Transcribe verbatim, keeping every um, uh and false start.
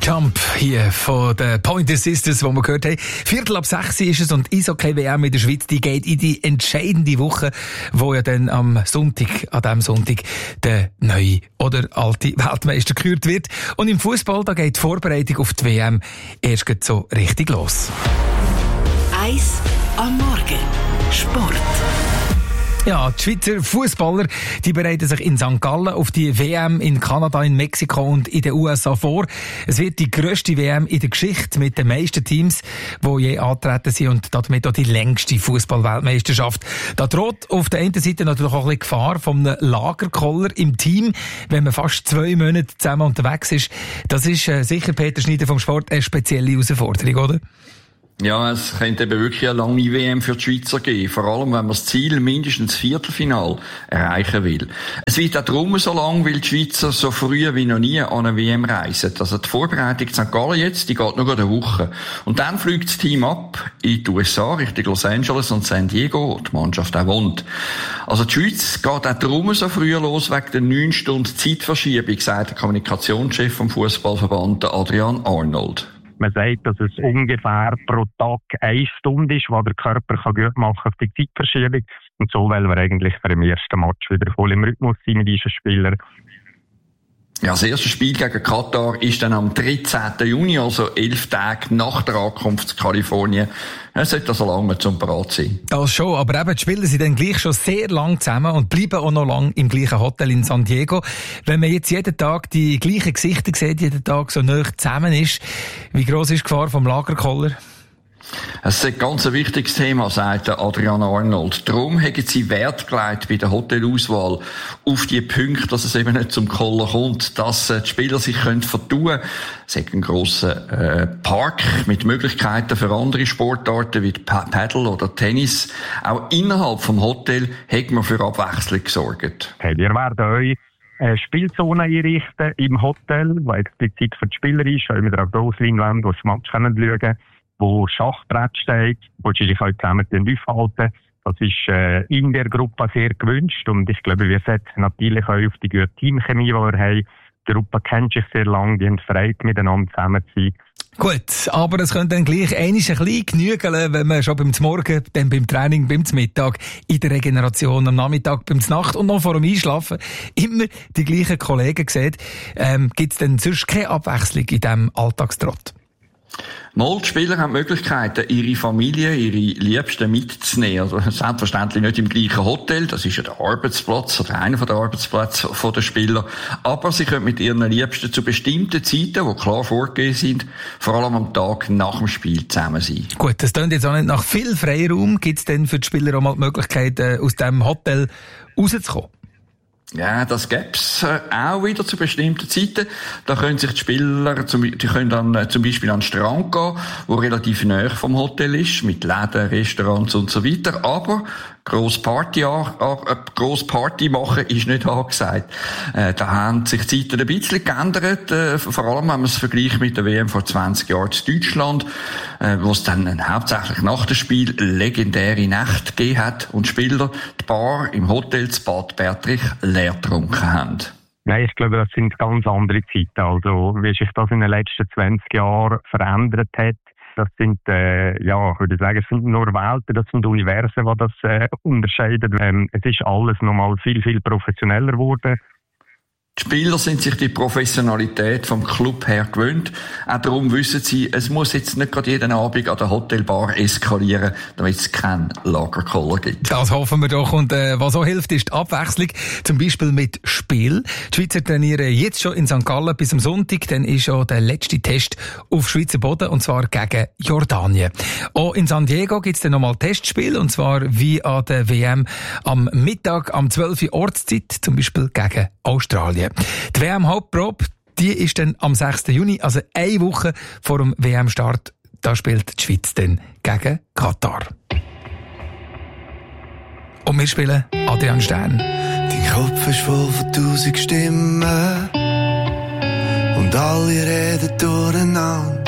Jump hier von den Pointer Sisters, die wir gehört haben. Viertel ab sechs ist es und Eishockey-W M in der Schweiz, die geht in die entscheidende Woche, wo ja dann am Sonntag, an diesem Sonntag, der neue oder alte Weltmeister gekürt wird. Und im Fußball, da geht die Vorbereitung auf die W M erst so richtig los. Eis am Morgen. Sport. Ja, die Schweizer Fußballer, die bereiten sich in Sankt Gallen auf die W M in Kanada, in Mexiko und in den U S A vor. Es wird die grösste W M in der Geschichte mit den meisten Teams, die je antreten sind und damit auch die längste Fußball-Weltmeisterschaft. Da droht auf der einen Seite natürlich auch ein bisschen Gefahr von einem Lagerkoller im Team, wenn man fast zwei Monate zusammen unterwegs ist. Das ist äh, sicher, Peter Schneider vom Sport, eine spezielle Herausforderung, oder? Ja, es könnte eben wirklich eine lange W M für die Schweizer geben. Vor allem, wenn man das Ziel mindestens Viertelfinal erreichen will. Es wird auch darum so lang, weil die Schweizer so früh wie noch nie an eine W M reisen. Also die Vorbereitung in Sankt Gallen jetzt, die geht nur eine Woche. Und dann fliegt das Team ab in die U S A, Richtung Los Angeles und San Diego, wo die Mannschaft auch wohnt. Also die Schweiz geht auch darum so früh los, wegen der neun Stunden Zeitverschiebung, sagt der Kommunikationschef vom Fußballverband Adrian Arnold. Man sagt, dass es ungefähr pro Tag eine Stunde ist, wo der Körper kann gut machen auf die Zeitverschiebung. Und so wollen wir eigentlich für den ersten Match wieder voll im Rhythmus sein mit diesen Spielern. Ja, das erste Spiel gegen Katar ist dann am dreizehnten Juni, also elf Tage nach der Ankunft zu Kalifornien. Es sollte also lange zum Parat sein. Das schon, aber eben, die Spieler sind dann gleich schon sehr lang zusammen und bleiben auch noch lang im gleichen Hotel in San Diego. Wenn man jetzt jeden Tag die gleichen Gesichter sieht, jeden Tag so nah zusammen ist, wie gross ist die Gefahr vom Lagerkoller? Es ist ein ganz wichtiges Thema, sagt Adrian Arnold. Darum haben sie Wert gelegt bei der Hotelauswahl auf die Punkte, dass es eben nicht zum Koller kommt, dass die Spieler sich können vertun können. Es hat einen grossen äh, Park mit Möglichkeiten für andere Sportarten wie Paddle oder Tennis. Auch innerhalb vom Hotel hat man für Abwechslung gesorgt. Hey, wir werden euch eine Spielzone einrichten im Hotel, die explizit für die Spieler ist. Auch mit einer Grossleinwand, wo sie das Match schauen können, wo Schachbrett steht, wo sie sich halt zusammen aufhalten. Das ist äh, in der Gruppe sehr gewünscht und ich glaube, wir setzen natürlich auch auf die gute Teamchemie, die wir haben. Die Gruppe kennt sich sehr lange, die haben Freude miteinander zusammen zu sein. Gut, aber es könnte dann gleich einmal ein bisschen genügeln, wenn man schon beim Morgen, dann beim Training, beim Mittag, in der Regeneration, am Nachmittag, beim Nacht und noch vor dem Einschlafen immer die gleichen Kollegen sieht. Ähm, gibt es denn sonst keine Abwechslung in diesem Alltagstrott? Mal, die Spieler haben die Möglichkeiten, ihre Familie, ihre Liebsten mitzunehmen. Also, selbstverständlich nicht im gleichen Hotel. Das ist ja der Arbeitsplatz oder einer der Arbeitsplätze der Spieler. Aber sie können mit ihren Liebsten zu bestimmten Zeiten, die klar vorgegeben sind, vor allem am Tag nach dem Spiel zusammen sein. Gut, das klingt jetzt auch nicht nach viel Freiraum. Gibt es denn für die Spieler auch mal die Möglichkeit, aus dem Hotel rauszukommen? Ja, das gäb's äh, auch wieder zu bestimmten Zeiten. Da können sich die Spieler, zum, die können dann äh, zum Beispiel an den Strand gehen, wo relativ nahe vom Hotel ist, mit Läden, Restaurants und so weiter. Aber gross Party, äh, gross Party machen ist nicht angesagt. Äh, da haben sich die Zeiten ein bisschen geändert, äh, vor allem wenn man es vergleicht mit der W M vor zwanzig Jahren in Deutschland, äh, wo es dann äh, hauptsächlich nach dem Spiel legendäre Nächte gegeben hat und Spieler die Bar im Hotel zu Bad Bertrich leer getrunken haben. Nein, ich glaube, das sind ganz andere Zeiten. Also, wie sich das in den letzten zwanzig Jahren verändert hat, das sind, äh, ja, ich würde sagen, es sind nur Welten, das sind Universen, die das äh, unterscheiden. Ähm, es ist alles nochmal viel, viel professioneller geworden. Die Spieler sind sich die Professionalität vom Club her gewöhnt. Auch darum wissen sie, es muss jetzt nicht gerade jeden Abend an der Hotelbar eskalieren, damit es keinen Lagerkoller gibt. Das hoffen wir doch. Und äh, was auch hilft, ist die Abwechslung. Zum Beispiel mit Spiel. Die Schweizer trainieren jetzt schon in Sankt Gallen bis am Sonntag. Dann ist schon der letzte Test auf Schweizer Boden, und zwar gegen Jordanien. Auch in San Diego gibt es dann nochmal Testspiel, und zwar wie an der W M am Mittag um zwölf Uhr Ortszeit, zum Beispiel gegen Australien. Die W M-Hauptprobe, die ist dann am sechsten Juni, also eine Woche vor dem W M-Start. Da spielt die Schweiz dann gegen Katar. Und wir spielen Adrian Stern. Dein Kopf ist voll von tausend Stimmen und alle reden durcheinander.